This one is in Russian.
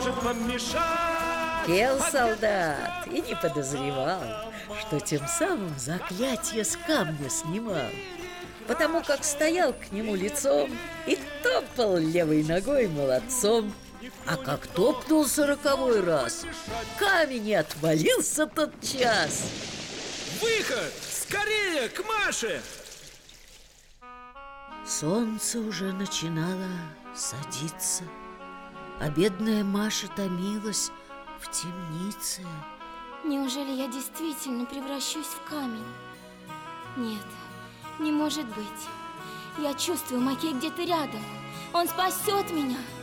может помешать. Пел солдат и не подозревал, что тем самым заклятие с камня снимал, потому как стоял к нему лицом и топал левой ногой молодцом. А как топнул 40-й раз, камень и отвалился тотчас. Выход! Скорее, к Маше! Солнце уже начинало садиться, а бедная Маша томилась в темнице. Неужели я действительно превращусь в камень? Нет, не может быть. Я чувствую, Макей где-то рядом. Он спасет меня.